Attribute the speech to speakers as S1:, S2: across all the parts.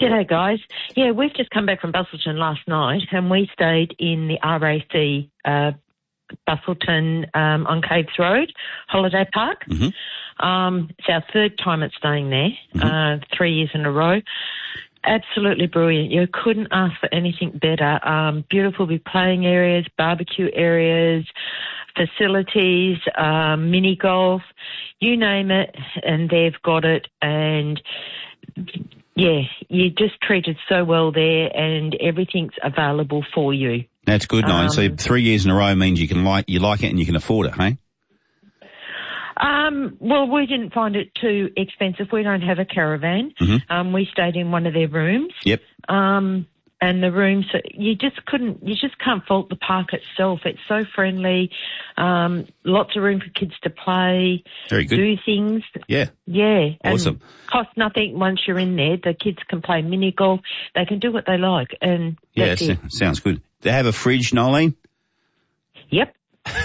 S1: G'day, guys. Yeah, we've just come back from Busselton last night and we stayed in the RAC Busselton on Caves Road Holiday Park.
S2: Mm-hmm.
S1: It's our third time at staying there, 3 years in a row. Absolutely brilliant. You couldn't ask for anything better. Beautiful big playing areas, barbecue areas, facilities, mini golf, you name it, and they've got it. And yeah, you're just treated so well there, and everything's available for you.
S2: That's good, Nine. So 3 years in a row means you like it and you can afford it, hey?
S1: Well, we didn't find it too expensive. We don't have a caravan.
S2: Mm-hmm.
S1: We stayed in one of their rooms.
S2: Yep.
S1: And the rooms, you just can't fault the park itself. It's so friendly. Lots of room for kids to play.
S2: Very good.
S1: Do things.
S2: Yeah.
S1: Yeah.
S2: Awesome.
S1: And cost nothing once you're in there. The kids can play mini golf. They can do what they like. And that's it.
S2: Sounds good. They have a fridge, Nolene?
S1: Yep.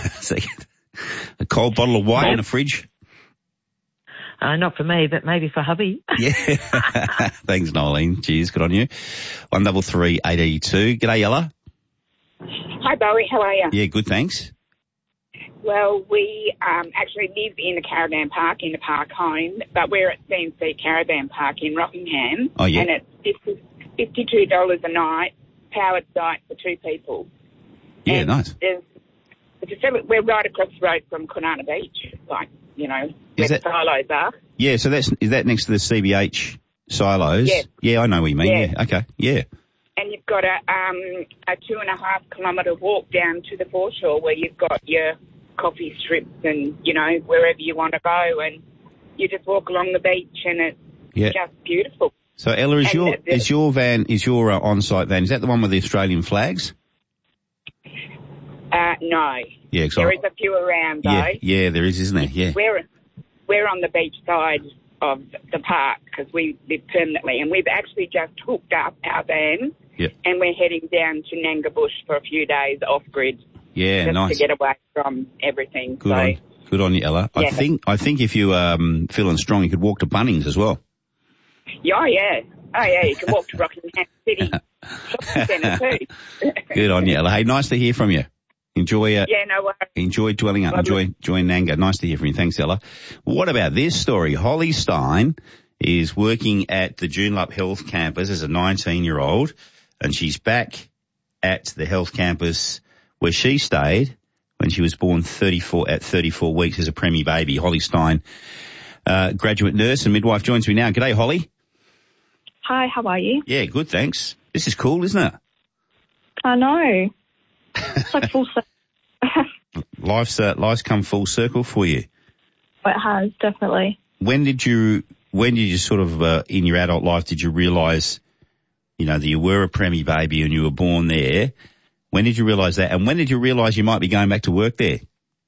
S2: A cold bottle of wine in a fridge?
S1: Not for me, but maybe for hubby.
S2: Yeah. Thanks, Nolene. Cheers. Good on you. 133 882. G'day, Ella.
S3: Hi, Bowie. How are you?
S2: Yeah, good, thanks.
S3: Well, we actually live in the caravan park in the park home, but we're at CNC Caravan Park in Rockingham.
S2: Oh, yeah.
S3: And it's $52 a night, powered site for two people.
S2: Yeah,
S3: and
S2: nice.
S3: We're right across the road from Kwinana Beach, like, where the silos are.
S2: Yeah, so is that next to the CBH silos?
S3: Yeah.
S2: Yeah, I know what you mean. Yeah. Okay. Yeah.
S3: And you've got a 2.5 kilometre walk down to the foreshore where you've got your coffee strips and, wherever you want to go, and you just walk along the beach and it's just beautiful.
S2: So Ella, is your on-site van, is that the one with the Australian flags?
S3: No.
S2: Yeah,
S3: there is a few around though.
S2: Yeah, there is, isn't there? Yeah.
S3: We're on the beach side of the park because we live permanently, and we've actually just hooked up our van, and we're heading down to Nanga Bush for a few days off grid.
S2: Yeah,
S3: just
S2: nice.
S3: to get away from everything.
S2: Good on you, Ella.
S3: Yeah.
S2: I think if you feeling strong, you could walk to Bunnings as well.
S3: Oh yeah, you can walk to Rockingham City Shopping Centre too.
S2: Good on you, Ella. Hey, nice to hear from you. Enjoy
S3: no worries.
S2: Enjoy dwelling up. Enjoy Nanga. Nice to hear from you. Thanks, Ella. What about this story? Holly Stein is working at the Joondalup Health Campus as a 19-year-old, and she's back at the health campus where she stayed when she was born 34 weeks as a preemie baby. Holly Stein, graduate nurse and midwife, joins me now. G'day, Holly.
S4: Hi, how are you?
S2: Yeah, good, thanks. This is cool, isn't it?
S4: I know. It's like full circle.
S2: Life's come full circle for you.
S4: It has, definitely.
S2: When did you sort of, in your adult life, did you realise, that you were a preemie baby and you were born there? When did you realise that? And when did you realise you might be going back to work there?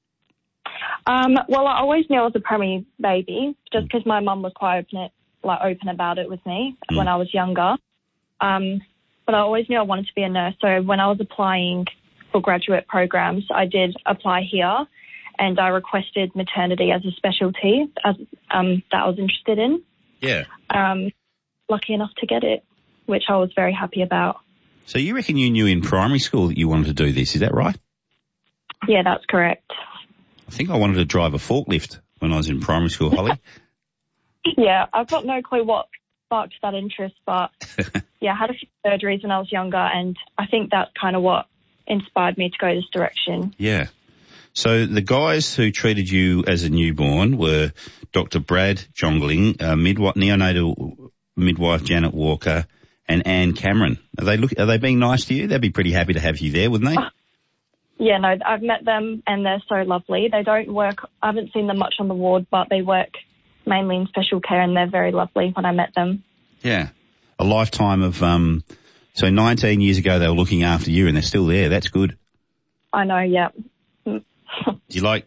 S4: Well, I always knew I was a preemie baby just because my mum was quite open about it with me when I was younger. But I always knew I wanted to be a nurse. So when I was applying for graduate programs, I did apply here, and I requested maternity as a specialty that I was interested in.
S2: Yeah.
S4: Lucky enough to get it, which I was very happy about.
S2: So you reckon you knew in primary school that you wanted to do this, is that right?
S4: Yeah, that's correct.
S2: I think I wanted to drive a forklift when I was in primary school, Holly.
S4: Yeah, I've got no clue what sparked that interest, but I had a few surgeries when I was younger, and I think that's kind of what inspired me to go this direction.
S2: Yeah. So the guys who treated you as a newborn were Dr. Brad Jongling, neonatal midwife Janet Walker, and Anne Cameron. Are they being nice to you? They'd be pretty happy to have you there, wouldn't they?
S4: Yeah, no, I've met them and they're so lovely. They don't work, I haven't seen them much on the ward, but they work mainly in special care, and they're very lovely when I met them.
S2: Yeah. A lifetime of, so 19 years ago they were looking after you and they're still there. That's good.
S4: I know, yeah.
S2: Do you like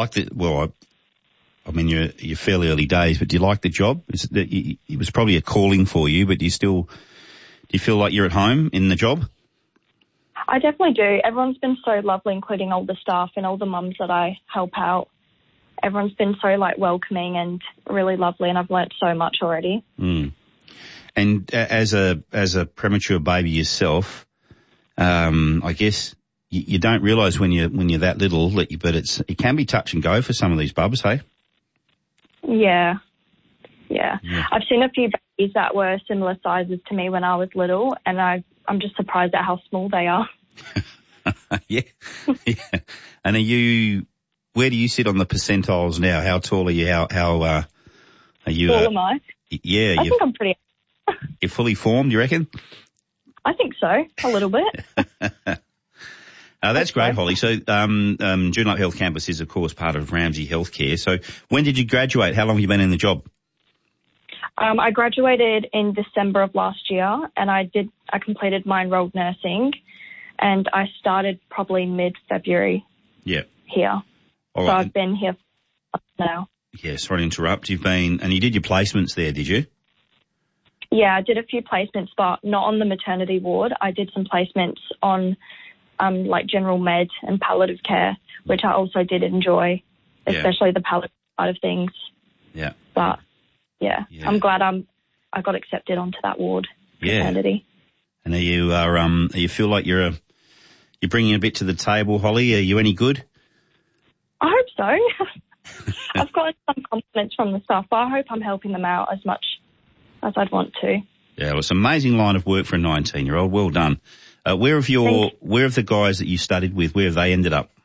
S2: you're fairly early days, but do you like the job? It was probably a calling for you, but do you feel like you're at home in the job?
S4: I definitely do. Everyone's been so lovely, including all the staff and all the mums that I help out. Everyone's been so welcoming and really lovely, and I've learnt so much already.
S2: And as a premature baby yourself, I guess you don't realise when you're that little but it can be touch and go for some of these bubs, hey?
S4: Yeah. I've seen a few babies that were similar sizes to me when I was little, and I'm just surprised at how small they are.
S2: Yeah. And where do you sit on the percentiles now? How tall are you? How are you?
S4: Tall am I?
S2: Yeah.
S4: I think I'm pretty.
S2: You're fully formed, you reckon?
S4: I think so, a little bit.
S2: That's great, Holly. So, Joondalup Health Campus is, of course, part of Ramsay Healthcare. So when did you graduate? How long have you been in the job?
S4: I graduated in December of last year, and I completed my enrolled nursing, and I started probably mid-February.
S2: Yeah.
S4: Here.
S2: All
S4: so
S2: right.
S4: I've been here for now.
S2: Yeah, sorry to interrupt. You did your placements there, did you?
S4: Yeah, I did a few placements, but not on the maternity ward. I did some placements on like general med and palliative care, which I also did enjoy, especially the palliative side of things. Yeah. But yeah. I'm glad I got accepted onto that ward. Maternity.
S2: And you feel like you're bringing a bit to the table, Holly? Are you any good?
S4: I hope so. I've got some confidence from the staff, but I hope I'm helping them out as much as I'd want to.
S2: Yeah, well, it's an amazing line of work for a 19-year-old. Well done. Where have the guys that you studied with, where have they ended up?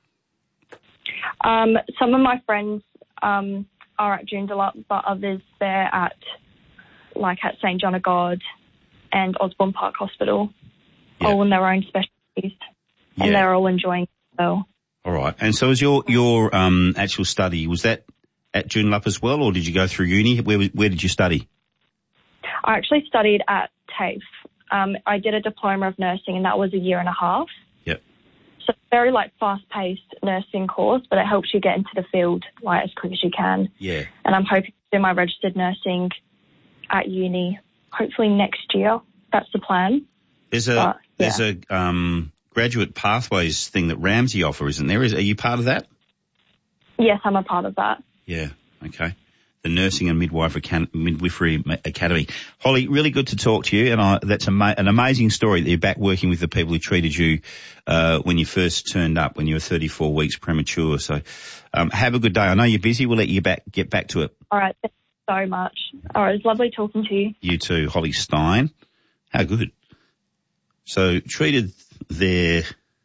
S4: Some of my friends are at Joondalup, but others they're at St John of God and Osborne Park Hospital, all in their own specialties, and they're all enjoying it well.
S2: All right. And so was your actual study, was that at Joondalup as well, or did you go through uni? Where did you study?
S4: I actually studied at TAFE. I did a diploma of nursing, and that was 1.5 years.
S2: Yep.
S4: So very fast-paced nursing course, but it helps you get into the field as quick as you can. Yeah. And I'm hoping to do my registered nursing at uni, hopefully next year. That's the plan.
S2: There's a graduate pathways thing that Ramsay offer, isn't there? Are you part of that?
S4: Yes, I'm a part of that.
S2: Yeah. Okay. The Nursing and Midwifery Academy. Holly, really good to talk to you, and that's an amazing story that you're back working with the people who treated you when you first turned up, when you were 34 weeks premature. So have a good day. I know you're busy. We'll let you get back to it.
S4: All right. Thank you so much. All right. It was lovely talking to you.
S2: You too, Holly Stein. How good. So treated there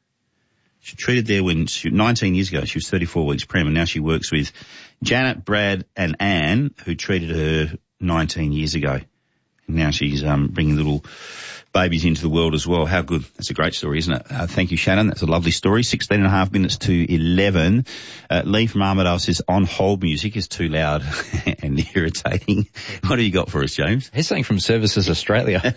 S2: when 19 years ago. She was 34 weeks prem, and now she works with Janet, Brad and Anne, who treated her 19 years ago. And now she's bringing little babies into the world as well. How good. That's a great story, isn't it? Thank you, Shannon. That's a lovely story. 16 and a half minutes to 11. Lee from Armidale says on hold music is too loud and irritating. What have you got for us, James?
S5: He's saying from Services Australia.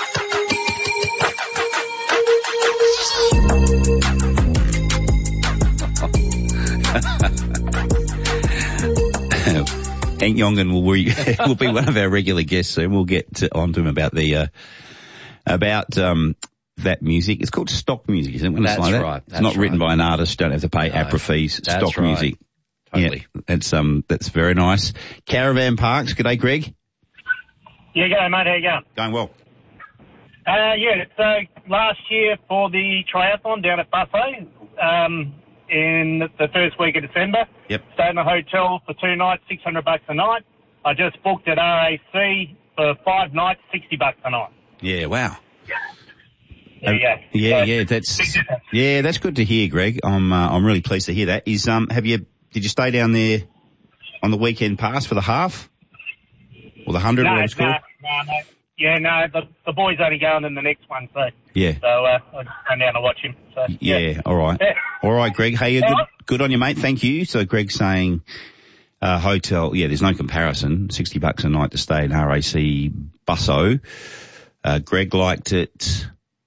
S2: Hank Yongan will be one of our regular guests soon. We'll get on to him about that music. It's called stock music, isn't it?
S5: That's right.
S2: It's not written by an artist. Don't have to pay APRA fees. Stock music.
S5: Totally.
S2: Yeah, that's very nice. Caravan Parks. G'day, Greg.
S6: Yeah, g'day, mate. How you going?
S2: Going well.
S6: So last year for the triathlon down at Busso, in the first week of December.
S2: Yep.
S6: Stayed in a hotel for 2 nights, $600 a night. I just booked at RAC for 5 nights, $60 a night.
S2: Yeah, wow.
S6: Yeah.
S2: That's good to hear, Greg. I'm really pleased to hear that. Did you stay down there on the weekend pass for the half? Or the 100, whatever it's called?
S6: No. Yeah, no, the boy's only going in the next one, so
S2: yeah.
S6: So I just come down to watch him. So,
S2: yeah, all right. Yeah. All right, Greg. Hey, good on you, mate. Thank you. So Greg's saying hotel, there's no comparison. $60 a night to stay in RAC Busso. Greg liked it.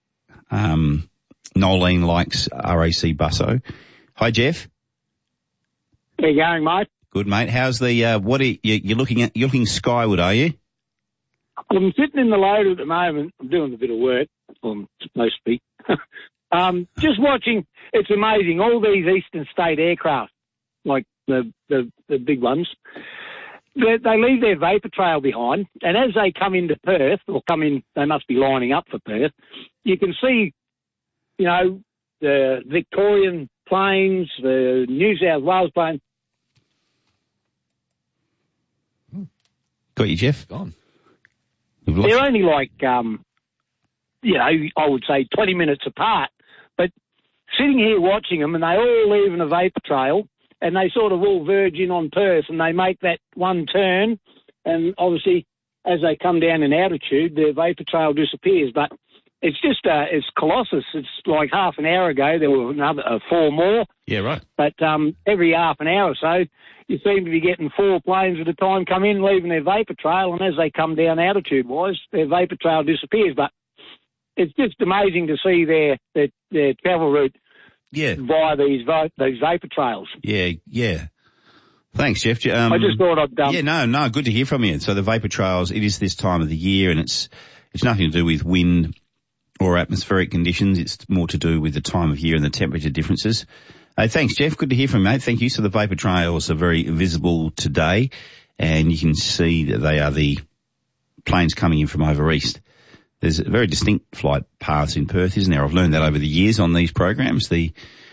S2: Nolene likes RAC Busso. Hi, Jeff.
S7: How you going, mate?
S2: Good, mate. How's the what are you're looking at? You're looking skyward, are you?
S7: I'm sitting in the loader at the moment. I'm doing a bit of work. I'm supposed to be. Just watching. It's amazing. All these Eastern State aircraft, like the big ones. they leave their vapor trail behind, and as they come into Perth, or they must be lining up for Perth, you can see, you know, the Victorian plains, the New South Wales plains.
S2: Got you, Jeff?
S5: Gone.
S7: They're only like, you know, I would say 20 minutes apart, but sitting here watching them, and they all leave in a vapor trail, and they sort of all verge in on Perth, and they make that one turn, and obviously as they come down in altitude, their vapor trail disappears. But it's just, it's Colossus. It's like half an hour ago, there were another 4 more.
S2: Yeah, right.
S7: But every half an hour or so, you seem to be getting 4 planes at a time come in, leaving their vapor trail, and as they come down altitude-wise, their vapor trail disappears. But it's just amazing to see their travel route via these vapor trails.
S2: Yeah. Thanks, Jeff.
S7: I just thought I'd
S2: Yeah, no, good to hear from you. So the vapor trails, it is this time of the year, and it's nothing to do with wind or atmospheric conditions. It's more to do with the time of year and the temperature differences. Thanks, Jeff. Good to hear from you, mate. Thank you. So the vapor trails are very visible today, and you can see that they are the planes coming in from over east. There's very distinct flight paths in Perth, isn't there? I've learned that over the years on these programs. The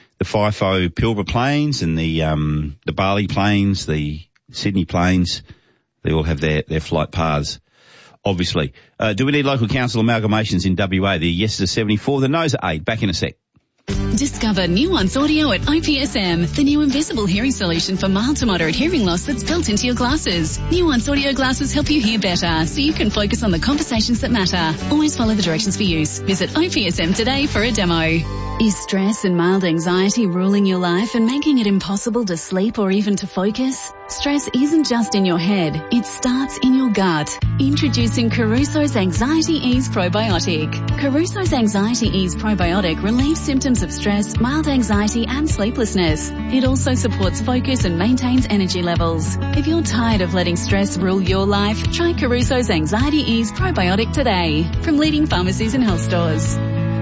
S2: FIFO Pilbara planes and the Bali planes, the Sydney planes, they all have their flight paths, obviously. Do we need local council amalgamations in WA? The yeses are 74, the noes are 8. Back in a sec.
S8: Discover Nuance Audio at IPSM, the new invisible hearing solution for mild to moderate hearing loss that's built into your glasses. Nuance Audio glasses help you hear better, so you can focus on the conversations that matter. Always follow the directions for use. Visit IPSM today for a demo. Is stress and mild anxiety ruling your life and making it impossible to sleep or even to focus? Stress isn't just in your head, it starts in your gut. Introducing Caruso's Anxiety Ease Probiotic. Caruso's Anxiety Ease Probiotic relieves symptoms of stress, mild anxiety and sleeplessness. It also supports focus and maintains energy levels. If you're tired of letting stress rule your life, try Caruso's Anxiety Ease Probiotic today from leading pharmacies and health stores.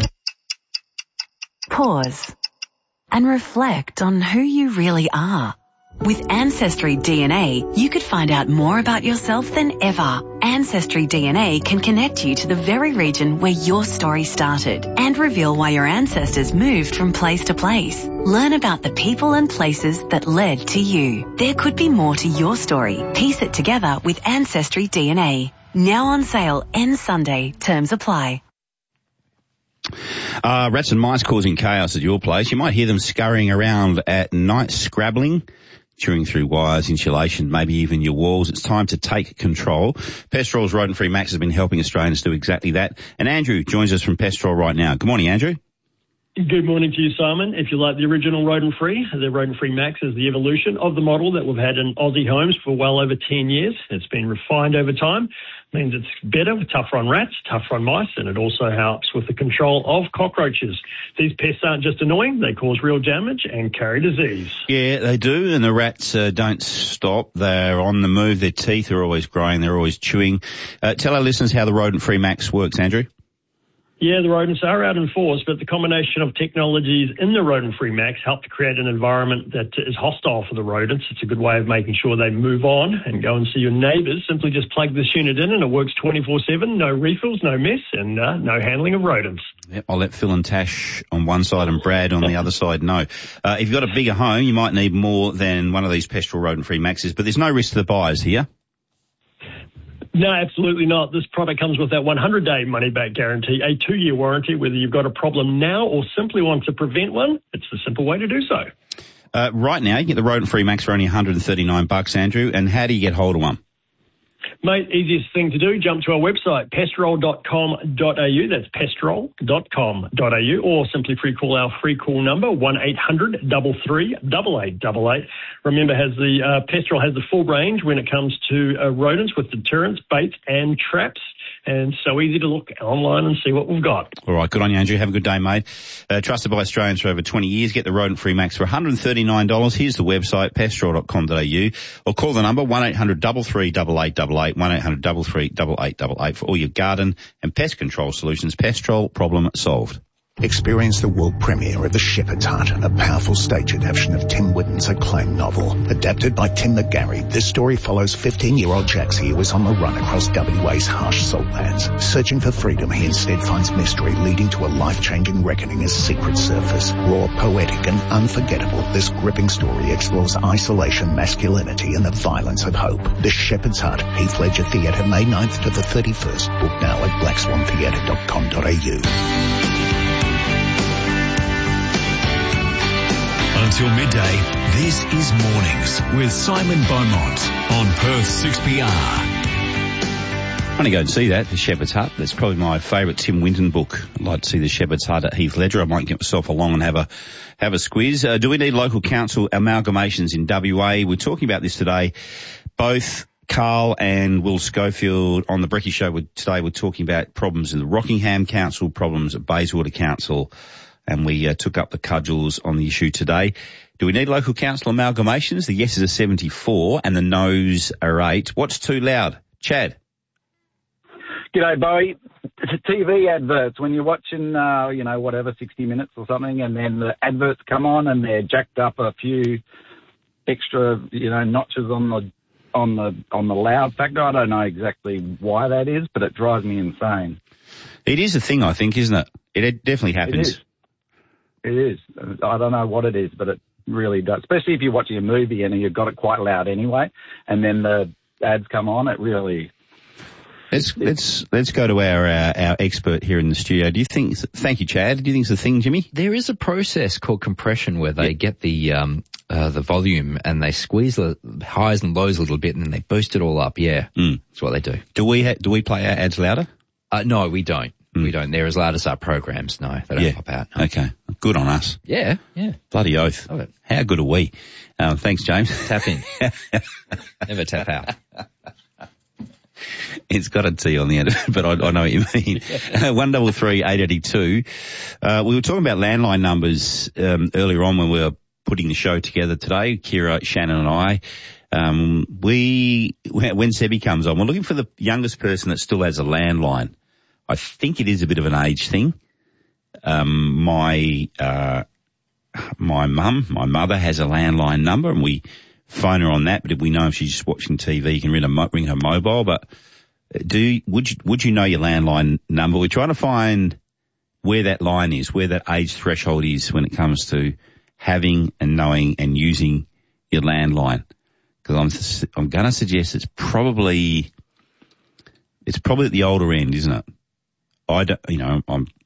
S9: Pause and reflect on who you really are. With Ancestry DNA, you could find out more about yourself than ever. Ancestry DNA can connect you to the very region where your story started and reveal why your ancestors moved from place to place. Learn about the people and places that led to you. There could be more to your story. Piece it together with Ancestry DNA. Now on sale, ends Sunday. Terms apply.
S2: Rats and mice causing chaos at your place. You might hear them scurrying around at night, scrabbling, chewing through wires, insulation, maybe even your walls. It's time to take control. Pestrol's Rodent Free Max has been helping Australians do exactly that. And Andrew joins us from Pestrol right now. Good morning, Andrew.
S10: Good morning to you, Simon. If you like the original Rodent Free, the Rodent Free Max is the evolution of the model that we've had in Aussie homes for well over 10 years. It's been refined over time. Means it's better, tougher on rats, tougher on mice, and it also helps with the control of cockroaches. These pests aren't just annoying, they cause real damage and carry disease.
S2: Yeah, they do, and the rats don't stop. They're on the move. Their teeth are always growing. They're always chewing. Tell our listeners how the Rodent Free Max works, Andrew.
S10: Yeah, the rodents are out in force, but the combination of technologies in the Rodent Free Max help to create an environment that is hostile for the rodents. It's a good way of making sure they move on and go and see your neighbours. Simply just plug this unit in and it works 24/7, no refills, no mess, and no handling of rodents.
S2: Yep, I'll let Phil and Tash on one side and Brad on the other side know. If you've got a bigger home, you might need more than one of these Pestrol Rodent Free Maxes, but there's no risk to the buyers here.
S10: No, absolutely not. This product comes with that 100-day money-back guarantee, a 2-year warranty, whether you've got a problem now or simply want to prevent one. It's the simple way to do so.
S2: Right now, you get the Rodent Free Max for only $139, Andrew. And how do you get hold of one?
S10: Mate, easiest thing to do, jump to our website, pestrol.com.au. That's pestrol.com.au, or simply call our free call number, 1-800-33-8888. Remember, Pestrol has the full range when it comes to rodents with deterrents, baits and traps. And so easy to look online and see what we've got.
S2: All right, good on you, Andrew. Have a good day, mate. Trusted by Australians for over 20 years. Get the Rodent Free Max for $139. Here's the website, pestrol.com.au, or call the number 1-800-33-8888, 1-800-33-8888 for all your garden and pest control solutions. Pestrol, problem solved.
S11: Experience the world premiere of The Shepherd's Hut, a powerful stage adaptation of Tim Whitten's acclaimed novel. Adapted by Tim McGarry, this story follows 15-year-old Jaxie who is on the run across WA's harsh saltlands. Searching for freedom, he instead finds mystery leading to a life-changing reckoning as secrets surface. Raw, poetic and unforgettable, this gripping story explores isolation, masculinity and the violence of hope. The Shepherd's Hut, Heath Ledger Theatre, May 9th to the 31st. Book now at blackswantheatre.com.au.
S12: Until midday, this is Mornings with Simon Beaumont on Perth 6PR.
S2: I want to go and see that, The Shepherd's Hut. That's probably my favourite Tim Winton book. I'd like to see The Shepherd's Hut at Heath Ledger. I might get myself along and have a squiz. Do we need local council amalgamations in WA? We're talking about this today. Both Carl and Will Schofield on the Brekkie Show today were talking about problems in the Rockingham Council, problems at Bayswater Council, and we took up the cudgels on the issue today. Do we need local council amalgamations? The yeses are 74 and the noes are 8. What's too loud? Chad?
S13: G'day, Bowie. TV adverts, when you're watching, 60 Minutes or something, and then the adverts come on and they're jacked up a few extra, notches on the loud factor. I don't know exactly why that is, but it drives me insane.
S2: It is a thing, I think, isn't it? It definitely happens.
S13: It is. I don't know what it is, but it really does. Especially if you're watching a movie and you've got it quite loud anyway, and then the ads come on, it really...
S2: Let's go to our expert here in the studio. Thank you, Chad. Do you think it's a thing, Jimmy?
S5: There is a process called compression where they get the volume and they squeeze the highs and lows a little bit and then they boost it all up. Yeah. That's what they do.
S2: Do we play our ads louder?
S5: No, we don't. We don't. They're as loud as our programs. No, they don't pop out. No.
S2: Okay. Good on us.
S5: Yeah.
S2: Bloody oath.
S5: Love it.
S2: How good are we? Thanks, James.
S5: Tap in. Never tap out.
S2: It's got a T on the end of it, but I know what you mean. 133 882. We were talking about landline numbers earlier on when we were putting the show together today, Kira, Shannon and I. When Sebi comes on, we're looking for the youngest person that still has a landline. I think it is a bit of an age thing. My mother has a landline number and we phone her on that, but if we know if she's watching TV, you can ring her mobile. But would you know your landline number? We're trying to find where that line is, where that age threshold is when it comes to having and knowing and using your landline. Because I'm going to suggest it's probably at the older end, isn't it? I don't know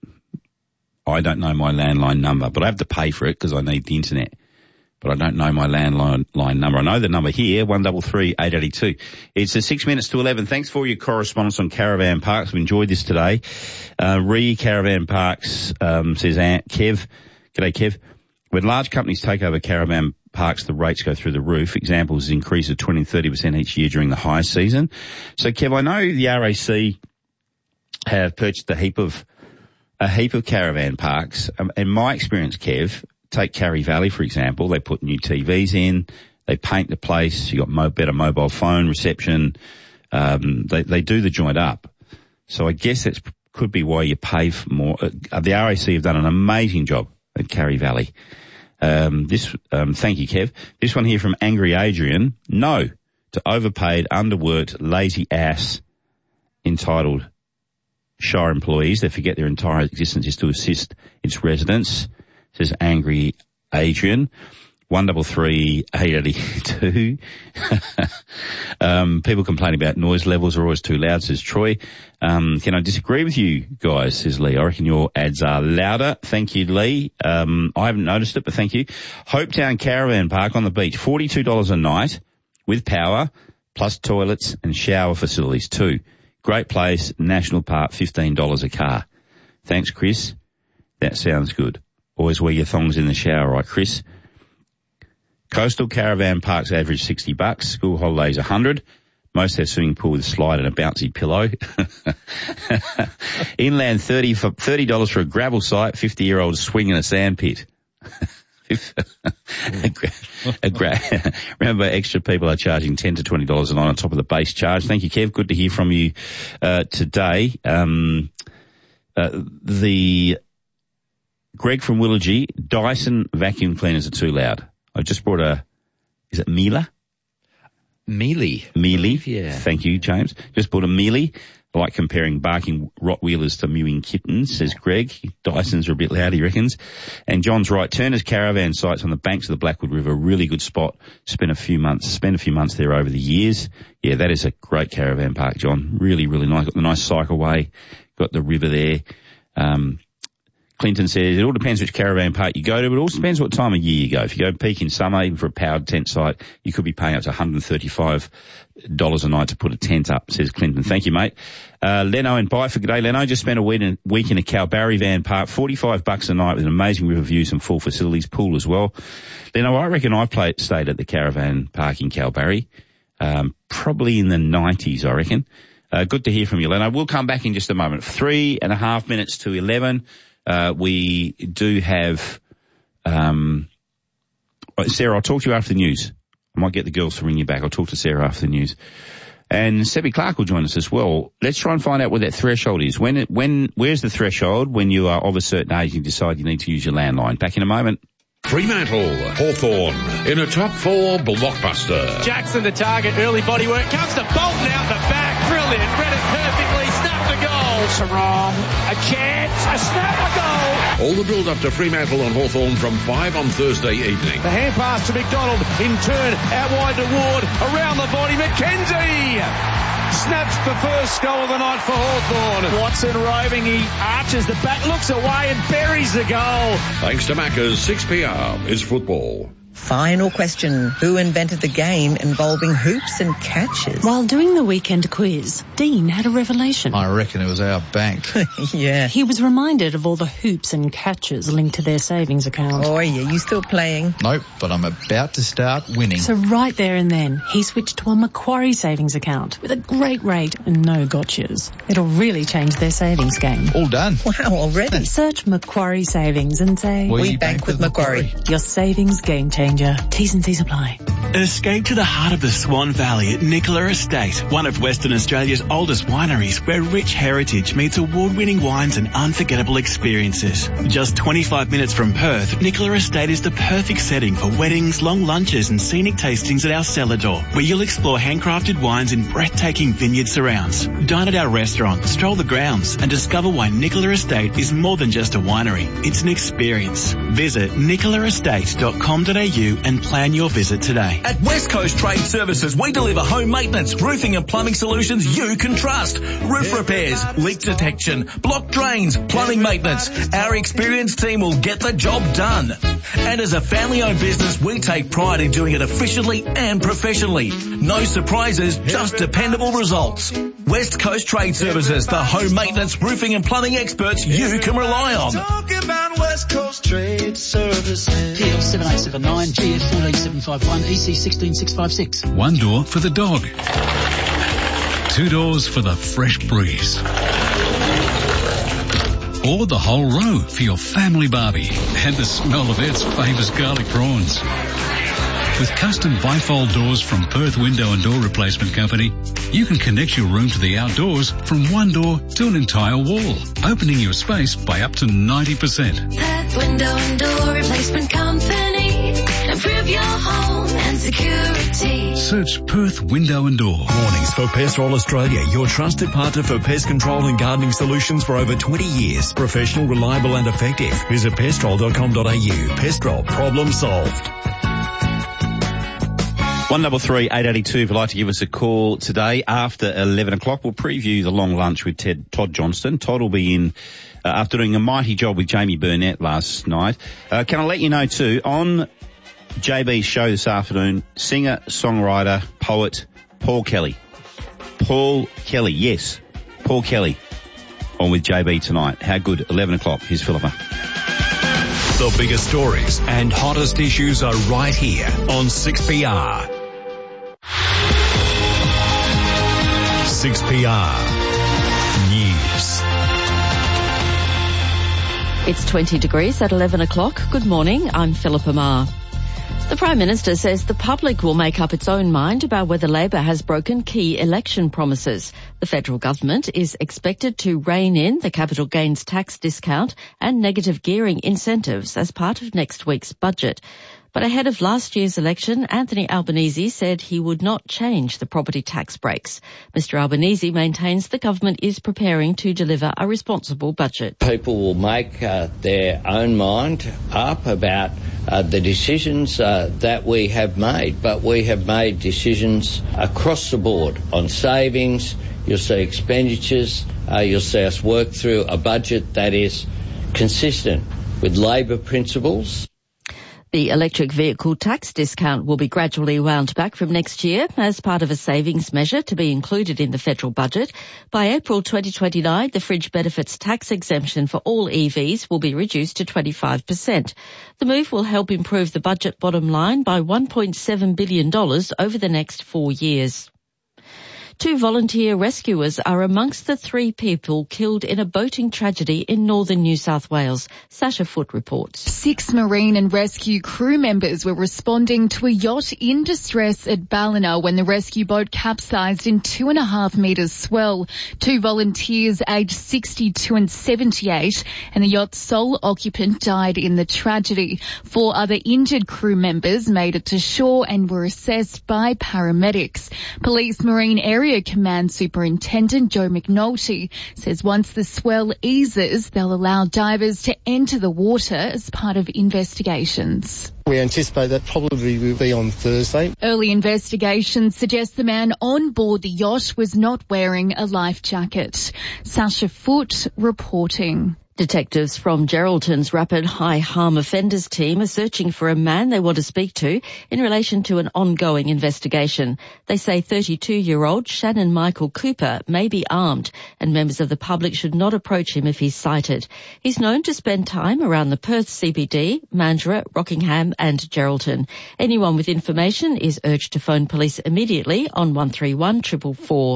S2: my landline number, but I have to pay for it because I need the internet. But I don't know my landline number. I know the number here, 133 882. It's 6 minutes to 11. Thanks for your correspondence on caravan parks. We enjoyed this today. Caravan Parks says Kev. G'day, Kev. When large companies take over caravan parks, the rates go through the roof. Examples increase of 20 and 30% each year during the high season. So, Kev, I know the RAC have purchased a heap of caravan parks. In my experience, Kev, take Carry Valley, for example. They put new TVs in. They paint the place. You got better mobile phone reception. They do the joint up. So I guess that could be why you pay for more. The RAC have done an amazing job at Carry Valley. Thank you, Kev. This one here from Angry Adrian. No to overpaid, underworked, lazy ass entitled Shire employees. They forget their entire existence is to assist its residents, says Angry Adrian. 133 882. People complaining about noise levels are always too loud, says Troy. Can I disagree with you guys, says Lee. I reckon your ads are louder. Thank you, Lee. I haven't noticed it, but thank you. Hopetown Caravan Park on the beach, $42 a night with power, plus toilets and shower facilities too. Great place, national park, $15 a car. Thanks, Chris. That sounds good. Always wear your thongs in the shower, right, Chris? Coastal caravan parks average $60. School holidays $100. Most have swimming pool with a slide and a bouncy pillow. Inland $30 for a gravel site. 50-year-old swing in a sand pit. Remember, extra people are charging $10 to $20 a night on top of the base charge. Thank you, Kev. Good to hear from you today. Greg from Willagee, Dyson vacuum cleaners are too loud. I just brought is it Miele? Miele.
S5: Yeah.
S2: Thank you, James. Just bought a Miele. I like comparing barking Rottweilers to mewing kittens, says Greg. Dysons are a bit loud, he reckons. And John's right. Turner's caravan site's on the banks of the Blackwood River. Really good spot. Spent a few months there over the years. Yeah, that is a great caravan park, John. Really, really nice. Got the nice cycleway. Got the river there. Clinton says it all depends which caravan park you go to, but it also depends what time of year you go. If you go peak in summer, even for a powered tent site, you could be paying up to $135 a night to put a tent up, says Clinton. Thank you, mate. Leno and Byford, good day. Leno, just spent a week in a Kalbarri van park, $45 a night with an amazing river views and full facilities, pool as well. Leno, I reckon I stayed at the caravan park in Kalbarri, probably in the 90s, I reckon. Good to hear from you, Leno. We'll come back in just a moment. 3.5 minutes to 11. We do have, Sarah, I'll talk to you after the news. I might get the girls to ring you back. I'll talk to Sarah after the news. And Sebby Clark will join us as well. Let's try and find out what that threshold is. Where's the threshold when you are of a certain age and you decide you need to use your landline? Back in a moment.
S14: Fremantle, Hawthorn, in a top 4 blockbuster.
S15: Jackson the target, early body work, comes to Bolton out the back, brilliant, read it perfectly, snapped the goal. Sarong, a chance, a snap, a goal.
S14: All the build-up to Fremantle and Hawthorn from 5 on Thursday evening.
S15: The hand pass to McDonald, in turn, out wide to Ward, around the body, McKenzie! Snaps the first goal of the night for Hawthorn. Watson roving, he arches the back, looks away and buries the goal.
S14: Thanks to Macca's, 6pm is football.
S16: Final question. Who invented the game involving hoops and catches?
S17: While doing the weekend quiz, Dean had a revelation.
S18: I reckon it was our bank.
S16: Yeah.
S17: He was reminded of all the hoops and catches linked to their savings account.
S16: Oh, yeah. You still playing?
S18: Nope, but I'm about to start winning.
S17: So right there and then, he switched to a Macquarie savings account with a great rate and no gotchas. It'll really change their savings game.
S18: All done.
S16: Wow, already?
S17: Search Macquarie Savings and say,
S16: We bank with Macquarie.
S17: Your savings game changer. T's and C's apply.
S19: Escape to the heart of the Swan Valley at Nicola Estate, one of Western Australia's oldest wineries where rich heritage meets award-winning wines and unforgettable experiences. Just 25 minutes from Perth, Nicola Estate is the perfect setting for weddings, long lunches and scenic tastings at our cellar door, where you'll explore handcrafted wines in breathtaking vineyard surrounds. Dine at our restaurant, stroll the grounds and discover why Nicola Estate is more than just a winery. It's an experience. Visit nicolaestate.com.au and plan your visit today.
S20: At West Coast Trade Services, we deliver home maintenance, roofing and plumbing solutions you can trust. Roof repairs, leak detection, block drains, plumbing maintenance. Our experienced team will get the job done. And as a family-owned business, we take pride in doing it efficiently and professionally. No surprises, just dependable results. West Coast Trade Services, the home maintenance, roofing and plumbing experts you can rely on.
S21: Talk about West Coast Trade Services.
S22: PL 7879, GF 14751, EC 16656.
S23: One door for the dog. 2 doors for the fresh breeze. Or the whole row for your family barbie and the smell of Ed's famous garlic prawns. With custom bifold doors from Perth Window and Door Replacement Company, you can connect your room to the outdoors from one door to an entire wall, opening your space by up to 90%.
S24: Perth Window and Door Replacement Company. Improve your home and security.
S23: Search Perth Window and Door.
S25: Mornings for Pestrol Australia, your trusted partner for pest control and gardening solutions for over 20 years. Professional, reliable and effective. Visit pestrol.com.au. Pestrol, problem solved.
S2: 133 882 if you'd like to give us a call today after 11 o'clock. We'll preview the long lunch with Todd Johnston. Todd will be in after doing a mighty job with Jamie Burnett last night. Can I let you know too, on JB's show this afternoon, singer, songwriter, poet, Paul Kelly. Paul Kelly, yes, Paul Kelly on with JB tonight. How good? 11 o'clock. Here's Philippa.
S26: The biggest stories and hottest issues are right here on 6PR. 6PR News.
S27: It's 20 degrees at 11 o'clock. Good morning. I'm Philippa Marr. The
S1: Prime Minister says the public will make up its own mind about whether Labor has broken key election promises. The federal government is expected to rein in the capital gains tax discount and negative gearing incentives as part of next week's budget. But ahead of last year's election, Anthony Albanese said he would not change the property tax breaks. Mr Albanese maintains the government is preparing to deliver a responsible budget.
S3: People will make their own mind up about the decisions that we have made, but we have made decisions across the board on savings. You'll see expenditures. You'll see us work through a budget that is consistent with Labor principles.
S1: The electric vehicle tax discount will be gradually wound back from next year as part of a savings measure to be included in the federal budget. By April 2029, the fringe benefits tax exemption for all EVs will be reduced to 25%. The move will help improve the budget bottom line by $1.7 billion over the next 4 years. 2 volunteer rescuers are amongst the 3 people killed in a boating tragedy in northern New South Wales. Sasha Foote reports.
S4: 6 marine and rescue crew members were responding to a yacht in distress at Ballina when the rescue boat capsized in 2.5 metres swell. 2 volunteers aged 62 and 78 and the yacht's sole occupant died in the tragedy. 4 other injured crew members made it to shore and were assessed by paramedics. Police Marine Area Command Superintendent Joe McNulty says once the swell eases, they'll allow divers to enter the water as part of investigations.
S6: We anticipate that probably will be on Thursday.
S4: Early investigations suggest the man on board the yacht was not wearing a life jacket. Sasha Foote reporting.
S1: Detectives from Geraldton's Rapid High Harm Offenders team are searching for a man they want to speak to in relation to an ongoing investigation. They say 32-year-old Shannon Michael Cooper may be armed and members of the public should not approach him if he's sighted. He's known to spend time around the Perth CBD, Mandurah, Rockingham and Geraldton. Anyone with information is urged to phone police immediately on 131 444.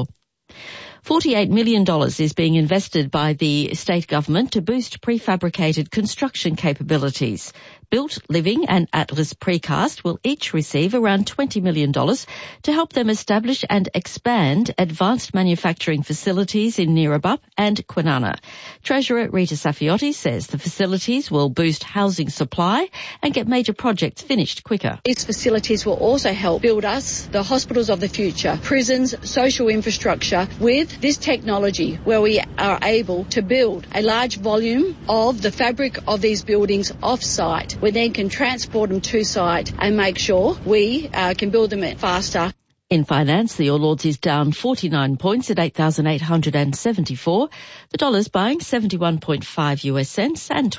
S1: $48 million is being invested by the state government to boost prefabricated construction capabilities. Built, Living and Atlas Precast will each receive around $20 million to help them establish and expand advanced manufacturing facilities in Neerabup and Kwinana. Treasurer Rita Safiotti says the facilities will boost housing supply and get major projects finished quicker.
S7: These facilities will also help build us the hospitals of the future, prisons, social infrastructure with this technology where we are able to build a large volume of the fabric of these buildings off-site. We then can transport them to site and make sure we can build them faster.
S1: In finance, the All Ords is down 49 points at 8,874. The dollar's buying 71.5 US cents and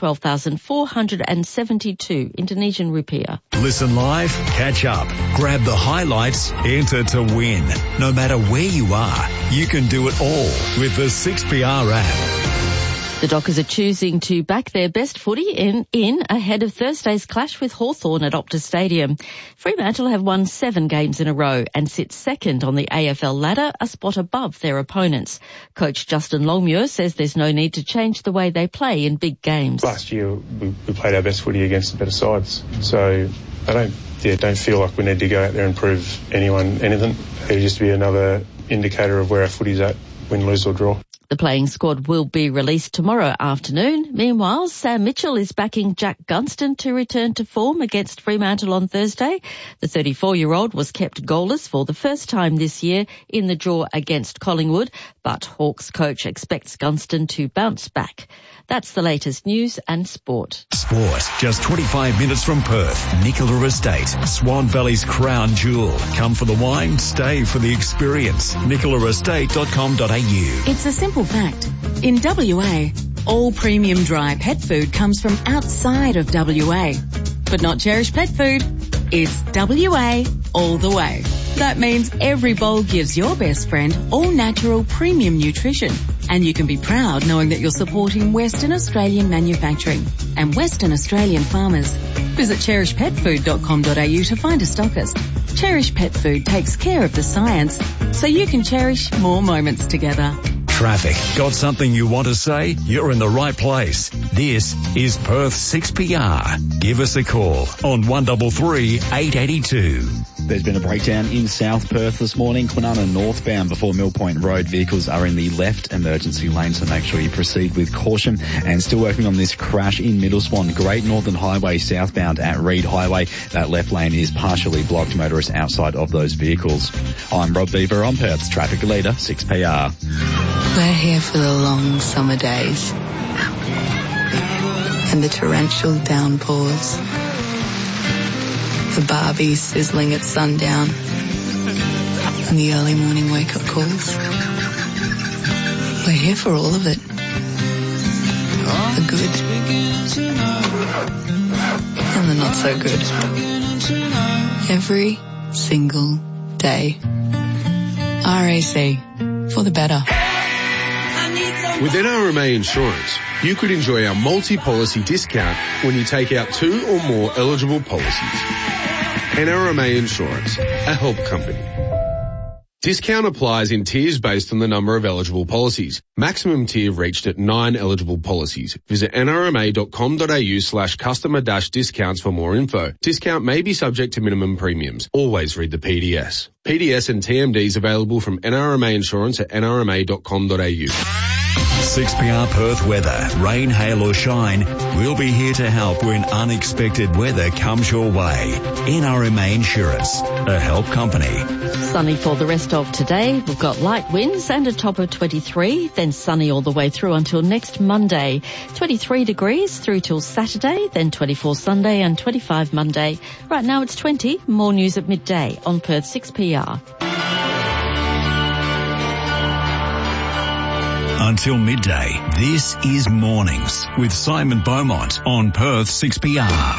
S1: 12,472 Indonesian rupiah.
S25: Listen live, catch up, grab the highlights, enter to win. No matter where you are, you can do it all with the 6PR app.
S1: The Dockers are choosing to back their best footy in ahead of Thursday's clash with Hawthorn at Optus Stadium. Fremantle have won 7 games in a row and sit second on the AFL ladder, a spot above their opponents. Coach Justin Longmuir says there's no need to change the way they play in big games.
S8: Last year we played our best footy against the better sides, so I don't feel like we need to go out there and prove anyone anything. It'll just be another indicator of where our footy's at, win, lose or draw.
S1: The playing squad will be released tomorrow afternoon. Meanwhile, Sam Mitchell is backing Jack Gunston to return to form against Fremantle on Thursday. The 34-year-old was kept goalless for the first time this year in the draw against Collingwood, but Hawks coach expects Gunston to bounce back. That's the latest news and sport.
S25: Sport, just 25 minutes from Perth. Nicola Estate, Swan Valley's crown jewel. Come for the wine, stay for the experience. nicolaestate.com.au.
S27: It's a simple fact. In WA, all premium dry pet food comes from outside of WA. But not Cherish Pet Food. It's WA all the way. That means every bowl gives your best friend all natural premium nutrition. And you can be proud knowing that you're supporting Western Australian manufacturing and Western Australian farmers. Visit cherishpetfood.com.au to find a stockist. Cherish Pet Food takes care of the science so you can cherish more moments together.
S25: Traffic. Got something you want to say? You're in the right place. This is Perth 6PR. Give us a call on 133 882.
S5: There's been a breakdown in South Perth this morning. Kwinana northbound before Mill Point Road. Vehicles are in the left emergency lane, so make sure you proceed with caution. And still working on this crash in Middle Swan. Great Northern Highway southbound at Reed Highway. That left lane is partially blocked. Motorists outside of those vehicles. I'm Rob Beaver on Perth's Traffic Leader, 6PR.
S9: We're here for the long summer days and the torrential downpours. The Barbies sizzling at sundown and the early morning wake-up calls. We're here for all of it. The good and the not so good. Every single day. RAC, for the better.
S10: With NRMA Insurance, you could enjoy our multi-policy discount when you take out 2 or more eligible policies. NRMA Insurance, a help company. Discount applies in tiers based on the number of eligible policies. Maximum tier reached at 9 eligible policies. Visit nrma.com.au/customer-discounts for more info. Discount may be subject to minimum premiums. Always read the PDS. PDS and TMDs available from NRMA Insurance at nrma.com.au.
S25: 6PR Perth weather. Rain, hail or shine, we'll be here to help when unexpected weather comes your way. NRMA Insurance, a help company.
S1: Sunny for the rest of today. We've got light winds and a top of 23, then sunny all the way through until next Monday. 23 degrees through till Saturday, then 24 Sunday and 25 Monday. Right now it's 20. More news at midday on Perth 6PR.
S25: Until midday, this is Mornings with Simon Beaumont on Perth 6PR.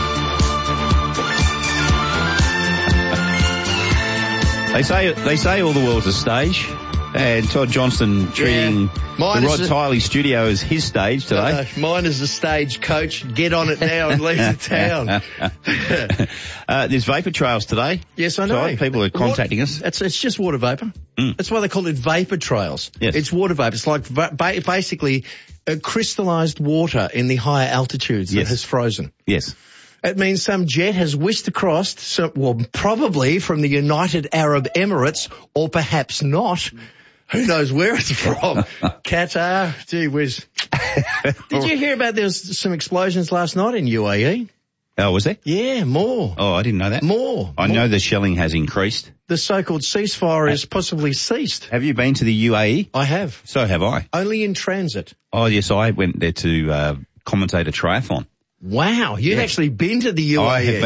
S2: They say all the world's a stage, and Todd Johnston treating the Rod Tiley studio as his stage today.
S11: Mine is a stage, coach. Get on it now and leave the town.
S2: There's vapour trails today.
S11: Yes, I know.
S2: Todd. People are contacting us.
S11: It's just water vapour. That's why they call it vapour trails.
S2: Yes.
S11: It's water vapour. It's like basically crystallised water in the higher altitudes that has frozen.
S2: Yes.
S11: It means some jet has whisked across, probably from the United Arab Emirates, or perhaps not. Who knows where it's from? Qatar. Gee whiz. Did you hear about there was some explosions last night in UAE?
S2: Oh, was there?
S11: Yeah, more.
S2: Oh, I didn't know that.
S11: More.
S2: I know the shelling has increased.
S11: The so-called ceasefire has possibly ceased.
S2: Have you been to the UAE?
S11: I have.
S2: So have I.
S11: Only in transit.
S2: Oh, yes, I went there to commentate a triathlon.
S11: Wow, you've actually been to the UAE.
S2: I have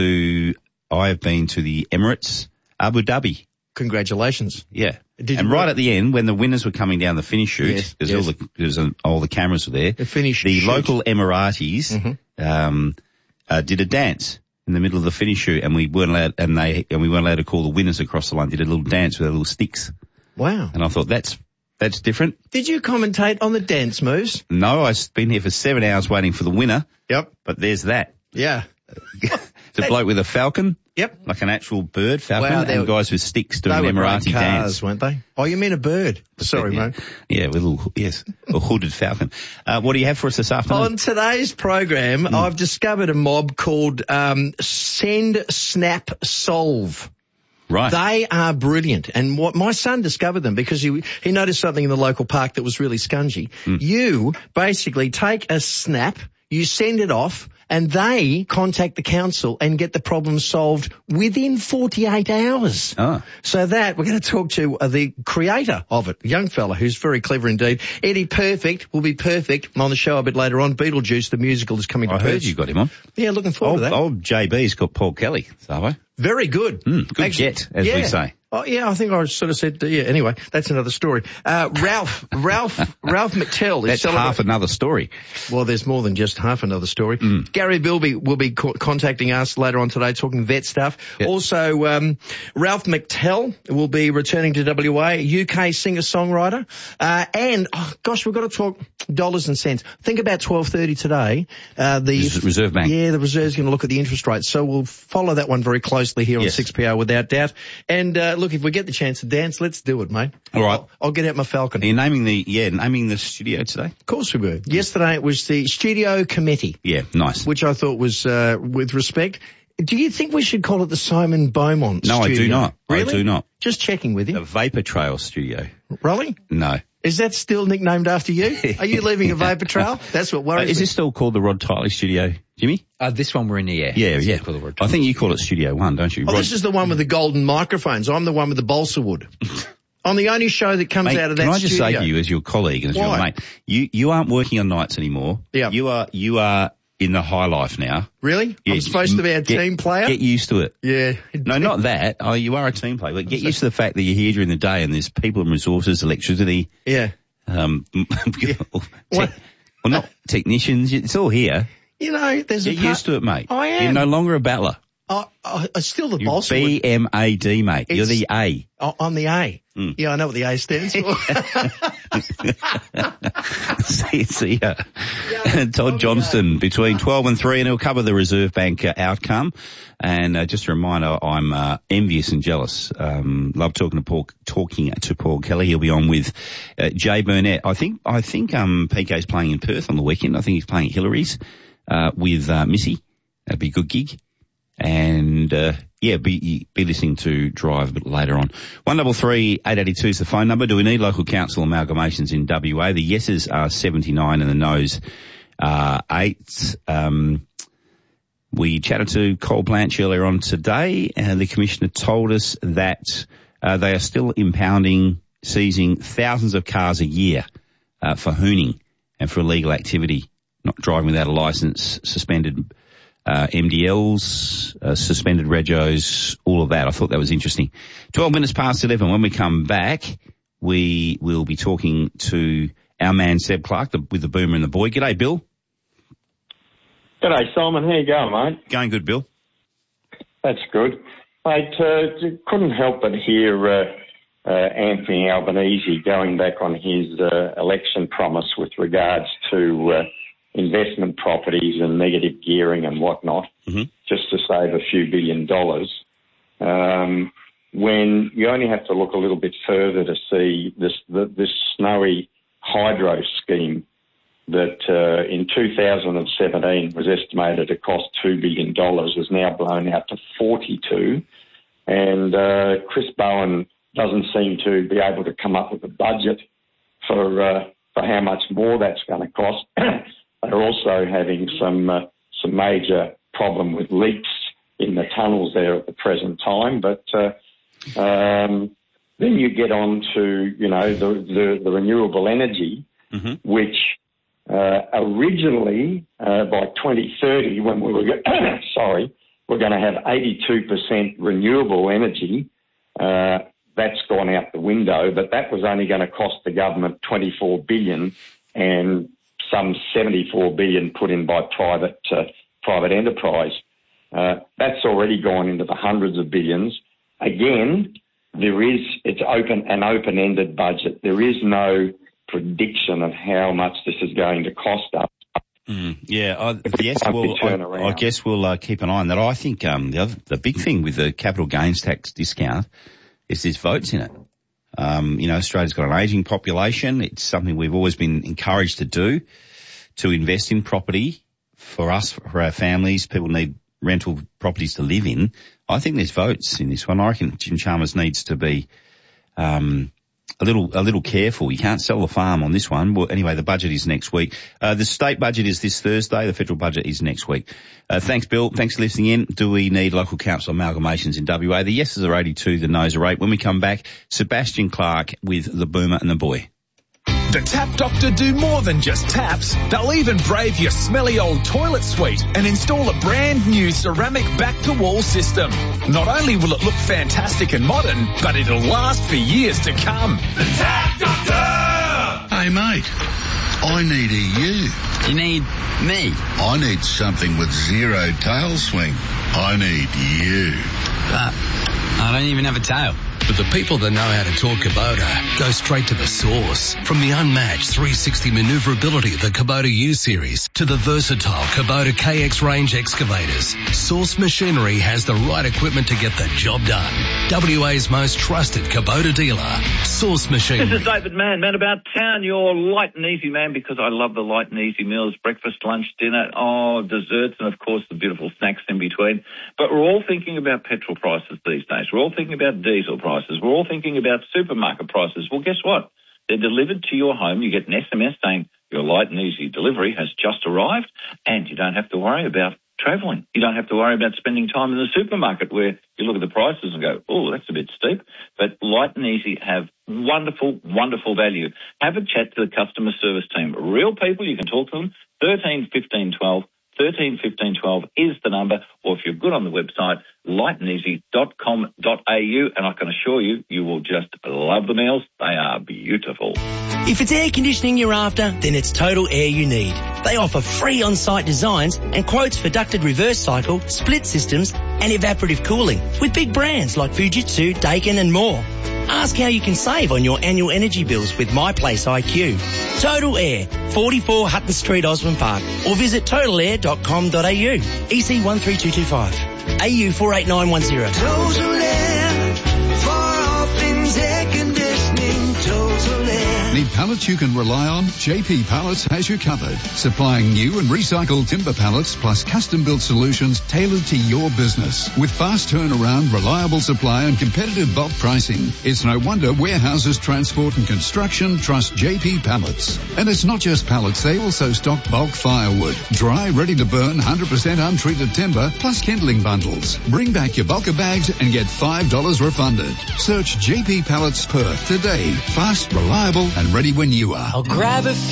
S2: been to the Emirates, Abu Dhabi.
S11: Congratulations.
S2: Yeah. Right at the end, when the winners were coming down the finish chute, because all the cameras were there, the local Emiratis did a dance in the middle of the finish chute, and we weren't allowed, we weren't allowed to call the winners across the line. Did a little dance with their little sticks.
S11: Wow.
S2: And I thought that's different.
S11: Did you commentate on the dance moves?
S2: No, I've been here for 7 hours waiting for the winner.
S11: Yep.
S2: But there's that.
S11: Yeah.
S2: It's a bloke with a falcon.
S11: Yep.
S2: Like an actual bird falcon.
S11: Wow,
S2: and guys with sticks doing
S11: an
S2: Emirati
S11: cars,
S2: dance.
S11: Weren't they? Oh, you mean a bird? Sorry, mate.
S2: Yeah, with a hooded falcon. What do you have for us this afternoon?
S11: On today's program, I've discovered a mob called Send, Snap, Solve.
S2: Right.
S11: They are brilliant. And what my son discovered them because he noticed something in the local park that was really scungy. You basically take a snap, you send it off, and they contact the council and get the problem solved within 48 hours.
S2: Oh.
S11: So that, we're going to talk to the creator of it, a young fella who's very clever indeed. Eddie Perfect will be perfect on the show a bit later on. Beetlejuice, the musical, is coming to Perth.
S2: I heard you got him on.
S11: Yeah, looking forward to that.
S2: Old JB's got Paul Kelly, Savo.
S11: Very good.
S2: Good get, as we say.
S11: Oh, yeah, I think I sort of said, anyway, that's another story. Ralph McTell is
S2: That's half another story.
S11: Well, there's more than just half another story. Gary Bilby will be contacting us later on today talking vet stuff. Yep. Also, Ralph McTell will be returning to WA, UK singer-songwriter. And, we've got to talk Dollars and cents. Think about 12:30 today. The
S2: Reserve Bank.
S11: Yeah, the Reserve's going to look at the interest rates. So we'll follow that one very closely here on 6PR without doubt. And look, if we get the chance to dance, let's do it, mate.
S2: All right.
S11: I'll get out my Falcon.
S2: Are you naming the studio today?
S11: Of course we were. Yesterday it was the Studio Committee.
S2: Yeah, nice.
S11: Which I thought was, with respect. Do you think we should call it the Simon Beaumont
S2: No,
S11: Studio?
S2: I do not.
S11: Really?
S2: I do not.
S11: Just checking with you.
S2: The Vapor Trail Studio.
S11: Really?
S2: No.
S11: Is that still nicknamed after you? Are you leaving a vapor trail? That's what worries me.
S2: Is this still called the Rod Tiley Studio, Jimmy?
S12: This one we're in the air.
S2: Yeah. I think you call it Studio 1, don't you?
S11: Oh, this is the one with the golden microphones. I'm the one with the balsa wood. I'm the only show that comes out of that studio.
S2: Can I just say to you, as your colleague and as your mate, you aren't working on nights anymore.
S11: Yeah.
S2: You are in the high life now.
S11: Really?
S2: Yeah,
S11: I'm supposed to be a team player?
S2: Get used to it.
S11: Yeah.
S2: No, not that. Oh, you are a team player, but get used to the fact that you're here during the day and there's people and resources, electricity.
S11: Yeah.
S2: Well, not technicians. It's all here.
S11: You know, there's
S2: Get used to it, mate.
S11: I am.
S2: You're no longer a battler.
S11: I'm still the
S2: You're
S11: boss.
S2: BMAD, mate. You're the A.
S11: I'm the A. Yeah, I know what the A stands for.
S2: See ya. Todd Johnston between 12 and 3, and he'll cover the Reserve Bank outcome. And just a reminder, I'm envious and jealous. Love talking to Paul Kelly. He'll be on with Jay Burnett. I think PK's playing in Perth on the weekend. I think he's playing at Hillary's with Missy. That'd be a good gig. And be listening to Drive a bit later on. 133 882 is the phone number. Do we need local council amalgamations in WA? The yeses are 79 and the noes are 8. We chatted to Cole Blanche earlier on today, and the commissioner told us that they are still impounding, seizing thousands of cars a year for hooning and for illegal activity, not driving without a licence, suspended MDLs, suspended regos, all of that. I thought that was interesting. 12 minutes past 11. When we come back, we will be talking to our man Seb Clark with the Boomer and the Boy. G'day, Bill.
S13: G'day, Simon. How you going, mate?
S2: Going good, Bill.
S13: That's good. Mate, couldn't help but hear Anthony Albanese going back on his election promise with regards to investment properties and negative gearing and whatnot, just to save a few $1 billion. When you only have to look a little bit further to see this snowy hydro scheme that in 2017 was estimated to cost $2 billion is now blown out to 42, and Chris Bowen doesn't seem to be able to come up with a budget for how much more that's going to cost. They're also having some major problem with leaks in the tunnels there at the present time. But then you get on to, the renewable energy, which originally by 2030, when we were we're going to have 82% renewable energy. That's gone out the window, but that was only going to cost the government $24 billion, and some $74 billion put in by private enterprise. That's already gone into the hundreds of billions. Again, it's an open-ended budget. There is no prediction of how much this is going to cost us.
S2: I guess we'll keep an eye on that. I think the big thing with the capital gains tax discount is there's votes in it. Australia's got an ageing population. It's something we've always been encouraged to do, to invest in property for us, for our families. People need rental properties to live in. I think there's votes in this one. I reckon Jim Chalmers needs to be a little careful. You can't sell the farm on this one. Well, anyway, the budget is next week. The state budget is this Thursday. The federal budget is next week. Thanks, Bill. Thanks for listening in. Do we need local council amalgamations in WA? The yeses are 82, the noes are 8. When we come back, Sebastian Clark with the Boomer and the Boy.
S14: The Tap Doctor do more than just taps. They'll even brave your smelly old toilet suite and install a brand new ceramic back-to-wall system. Not only will it look fantastic and modern, but it'll last for years to come. The Tap Doctor!
S15: Hey, mate, I need a you.
S12: You need me?
S15: I need something with zero tail swing. I need you.
S12: But I don't even have a tail.
S16: But the people that know how to talk Kubota go straight to the source. From the unmatched 360 manoeuvrability of the Kubota U-Series to the versatile Kubota KX range excavators, Source Machinery has the right equipment to get the job done. WA's most trusted Kubota dealer, Source Machinery.
S17: This is David Mann, Man About Town, your light and easy man, because I love the light and easy meals, breakfast, lunch, dinner, desserts, and of course the beautiful snacks in between. But we're all thinking about petrol prices these days. We're all thinking about diesel prices. We're all thinking about supermarket prices. Well, guess what? They're delivered to your home. You get an SMS saying your light and easy delivery has just arrived, and you don't have to worry about travelling. You don't have to worry about spending time in the supermarket where you look at the prices and go, oh, that's a bit steep. But Light and Easy have wonderful, wonderful value. Have a chat to the customer service team. Real people, you can talk to them. 13 15 12. 13 15 12 is the number, or if you're good on the website, lightandeasy.com.au, and I can assure you, you will just love the meals. They are beautiful.
S18: If it's air conditioning you're after, then it's Total Air you need. They offer free on-site designs and quotes for ducted reverse cycle, split systems and evaporative cooling with big brands like Fujitsu, Daikin and more. Ask how you can save on your annual energy bills with MyPlace IQ. Total Air, 44 Hutton Street, Osborne Park, or visit totalair.com.au. EC 13225. AU 48910.
S24: Total Air, for all things air conditioning, Total Air.
S19: Need pallets you can rely on? JP Pallets has you covered. Supplying new and recycled timber pallets plus custom-built solutions tailored to your business. With fast turnaround, reliable supply and competitive bulk pricing, it's no wonder warehouses, transport and construction trust JP Pallets. And it's not just pallets, they also stock bulk firewood, dry, ready to burn, 100% untreated timber, plus kindling bundles. Bring back your bulker bags and get $5 refunded. Search JP Pallets Perth today. Fast, reliable and ready when you are.
S18: I'll grab a